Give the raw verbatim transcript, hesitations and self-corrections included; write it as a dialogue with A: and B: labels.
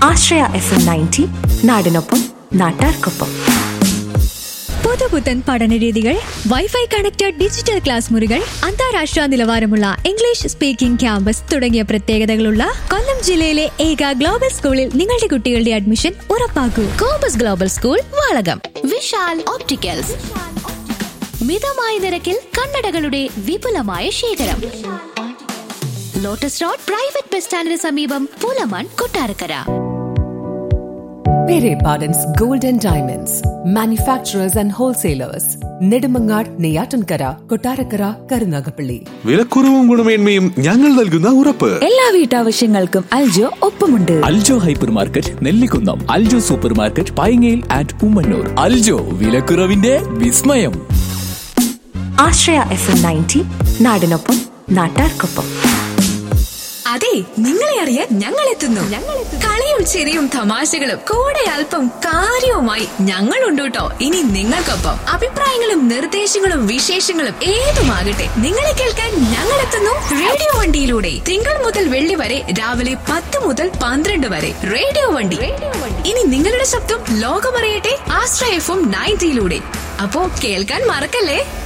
A: ആശ്രയ F M ninety, നാടിനൊപ്പം നാട്ടാർക്കൊപ്പം.
B: പുതുപുത്തൻ പഠനരീതികൾ, വൈഫൈ കണക്റ്റഡ് ഡിജിറ്റൽ ക്ലാസ് മുറികൾ, അന്താരാഷ്ട്ര നിലവാരമുള്ള ഇംഗ്ലീഷ് സ്പീക്കിംഗ് ക്യാമ്പസ് തുടങ്ങിയ പ്രത്യേകതകളുള്ള കൊല്ലം ജില്ലയിലെ ഏക ഗ്ലോബൽ സ്കൂളിൽ നിങ്ങളുടെ കുട്ടികളുടെ admission ഉറപ്പാക്കൂ.
C: Compass global school, Valakom. Vishal opticals, മിതമായ നിരക്കിൽ കണ്ണടകളുടെ വിപുലമായ ശേഖരം. ലോട്ടസ് റോഡ് പ്രൈവറ്റ് ബസ് സ്റ്റാൻഡിന് സമീപം, Pulamon, Kottarakkara.
D: Pere Pardon's Gold and Diamonds, manufacturers and wholesalers. Nedumangad, Neyyattinkara, Kottarakkara, Karunagappally.
E: വിലക്കുറവും ഗുണമേന്മയും ഞങ്ങൾ നൽകുന്ന ഉറപ്പ്.
F: എല്ലാ വീട്ടാവശ്യങ്ങൾക്കും അൽജോ ഒപ്പമുണ്ട്.
G: Aljo hyper market Nellikunnam, Aljo super market പൈങ്ങയിൽ and Ummannoor. Aljo, വിലക്കുറവിന്റെ വിസ്മയം.
A: ആശ്രയ എഫ് എം നയൻറ്റി, നാടിനൊപ്പം നാട്ടാർക്കൊപ്പം.
F: അതെ, നിങ്ങളെ അറിയാൻ ഞങ്ങൾ എത്തുന്നു. കളിയും ചിരിയും തമാശകളും കൂടെ അല്പം കാര്യവുമായി ഞങ്ങളുണ്ട് കേട്ടോ. ഇനി നിങ്ങൾക്കൊപ്പം അഭിപ്രായങ്ങളും നിർദ്ദേശങ്ങളും വിശേഷങ്ങളും ഏതുമാകട്ടെ, നിങ്ങളെ കേൾക്കാൻ ഞങ്ങൾ എത്തുന്നു റേഡിയോ വണ്ടിയിലൂടെ. തിങ്കൾ മുതൽ വെള്ളി വരെ രാവിലെ പത്ത് മുതൽ പന്ത്രണ്ട് വരെ റേഡിയോ വണ്ടി. ഇനി നിങ്ങളുടെ ശബ്ദം ലോകമറിയട്ടെ ആശ്രയ എഫ് എം നയൻറ്റിയിലൂടെ. അപ്പോ കേൾക്കാൻ മറക്കല്ലേ.